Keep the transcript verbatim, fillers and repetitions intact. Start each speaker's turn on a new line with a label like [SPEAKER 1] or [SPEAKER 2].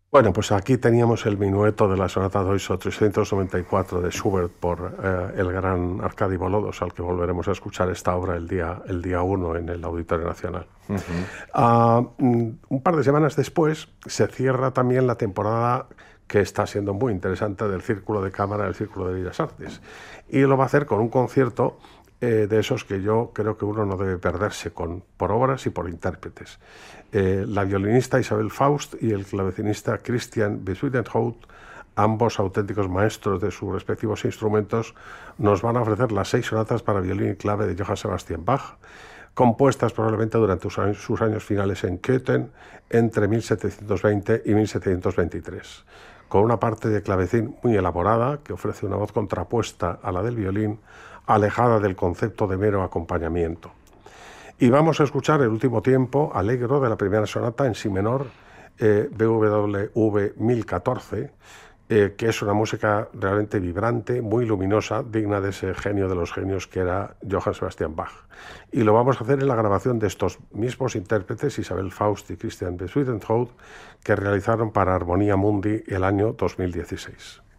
[SPEAKER 1] Bueno, pues aquí teníamos el minueto de la sonata Deutsch trescientos noventa y cuatro de Schubert por eh, el gran Arkady Volodos, al que volveremos a escuchar esta obra el día el día uno en el Auditorio Nacional. Uh, un par de semanas después se cierra también la temporada que está siendo muy interesante del Círculo de Cámara del Círculo de Bellas Artes, y lo va a hacer con un concierto eh, de esos que yo creo que uno no debe perderse, con, por obras y por intérpretes. Eh, la violinista Isabel Faust y el clavecinista Christian Bezuidenhout, ambos auténticos maestros de sus respectivos instrumentos, nos van a ofrecer las seis sonatas para violín y clave de Johann Sebastian Bach, compuestas probablemente durante sus años finales en Köthen entre mil setecientos veinte y mil setecientos veintitrés, con una parte de clavecín muy elaborada que ofrece una voz contrapuesta a la del violín, alejada del concepto de mero acompañamiento. Y vamos a escuchar el último tiempo Allegro de la primera sonata en si menor, eh, B W V mil catorce, eh, que es una música realmente vibrante, muy luminosa, digna de ese genio de los genios que era Johann Sebastian Bach. Y lo vamos a hacer en la grabación de estos mismos intérpretes, Isabel Faust y Christian Bezuidenhout, que realizaron para Armonía Mundi el año dos mil dieciséis.